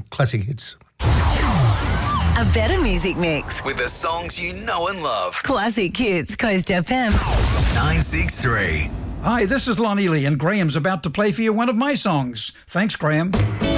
classic hits. A better music mix. With the songs you know and love. Classic Hits, Coast FM. 963. Hi, this is Lonnie Lee, and Graham's about to play for you one of my songs. Thanks, Graham.